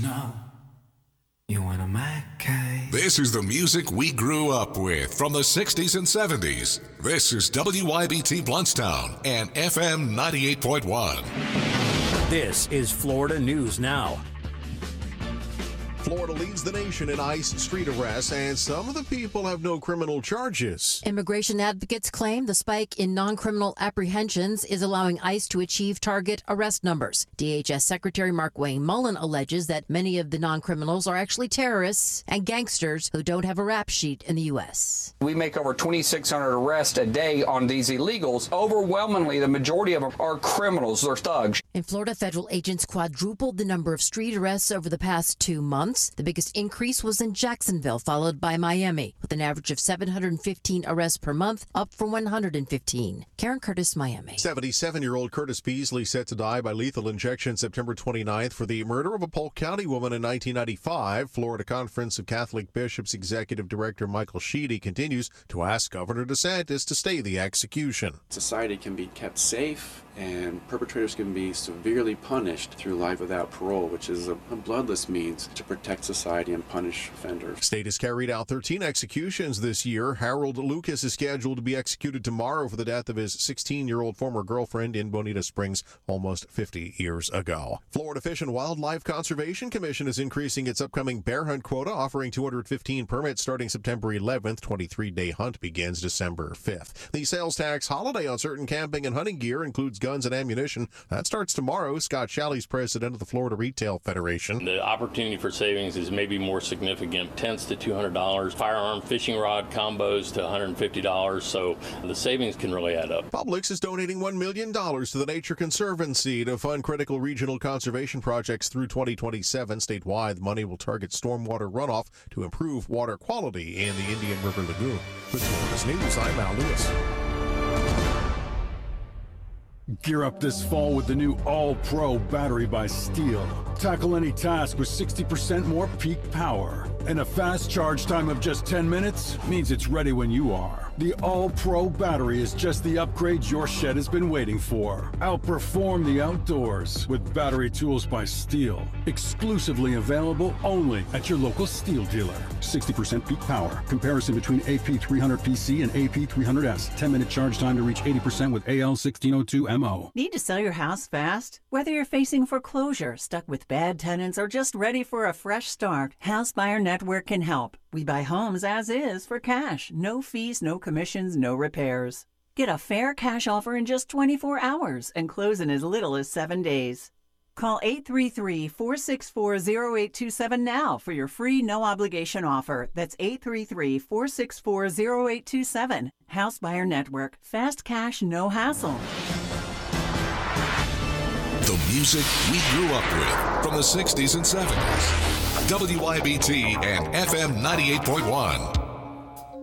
know you want a Mackay. This is the music we grew up with from the 60s and 70s. This is WYBT Bluntstown and FM 98.1. This is Florida News Now. Florida leads the nation in ICE street arrests, and some of the people have no criminal charges. Immigration advocates claim the spike in non-criminal apprehensions is allowing ICE to achieve target arrest numbers. DHS Secretary Mark Wayne Mullen alleges that many of the non-criminals are actually terrorists and gangsters who don't have a rap sheet in the U.S. We make over 2,600 arrests a day on these illegals. Overwhelmingly, the majority of them are criminals. They're thugs. In Florida, federal agents quadrupled the number of street arrests over the past 2 months. The biggest increase was in Jacksonville, followed by Miami, with an average of 715 arrests per month, up from 115. Karen Curtis, Miami. 77-year-old Curtis Beasley set to die by lethal injection September 29th for the murder of a Polk County woman in 1995. Florida Conference of Catholic Bishops Executive Director Michael Sheedy continues to ask Governor DeSantis to stay the execution. Society can be kept safe, and perpetrators can be severely punished through life without parole, which is a bloodless means to protect society and punish offenders. State has carried out 13 executions this year. Harold Lucas is scheduled to be executed tomorrow for the death of his 16-year-old former girlfriend in Bonita Springs almost 50 years ago. Florida Fish and Wildlife Conservation Commission is increasing its upcoming bear hunt quota, offering 215 permits starting September 11th. 23-day hunt begins December 5th. The sales tax holiday on certain camping and hunting gear includes guns and ammunition. That starts tomorrow. Scott Shalley's president of the Florida Retail Federation. The opportunity for savings is maybe more significant. Tents to $200, firearm fishing rod combos to $150, so the savings can really add up. Publix is donating $1 million to the Nature Conservancy to fund critical regional conservation projects through 2027. Statewide, the money will target stormwater runoff to improve water quality in the Indian River Lagoon. With Florida's News, I'm Al Lewis. Gear up this fall with the new All-Pro battery by Steel. Tackle any task with 60% more peak power. And a fast charge time of just 10 minutes means it's ready when you are. The All-Pro battery is just the upgrade your shed has been waiting for. Outperform the outdoors with battery tools by Steel. Exclusively available only at your local Steel dealer. 60% peak power. Comparison between AP300PC and AP300S. 10-minute charge time to reach 80% with AL1602 MO. Need to sell your house fast? Whether you're facing foreclosure, stuck with bad tenants, or just ready for a fresh start, House Buyer Network can help. We buy homes as is for cash. No fees, no commissions, no repairs. Get a fair cash offer in just 24 hours and close in as little as 7 days. Call 833-464-0827 now for your free no-obligation offer. That's 833-464-0827. House Buyer Network. Fast cash, no hassle. The music we grew up with from the 60s and 70s. WYBT and FM 98.1.